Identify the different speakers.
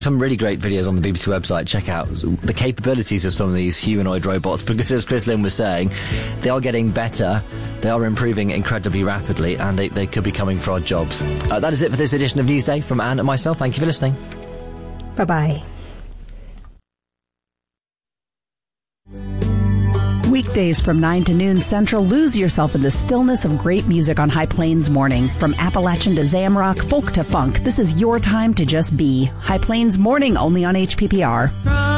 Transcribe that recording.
Speaker 1: Some really great videos on the BBC website. Check out the capabilities of some of these humanoid robots, because as Chris Lynn was saying, they are getting better, they are improving incredibly rapidly, and they could be coming for our jobs. That is it for this edition of Newsday from Anne and myself. Thank you for listening.
Speaker 2: Bye-bye. Weekdays from 9 to noon Central, lose yourself in the stillness of great music on High Plains Morning. From Appalachian to Zamrock, folk to funk, this is your time to just be. High Plains Morning, only on HPPR.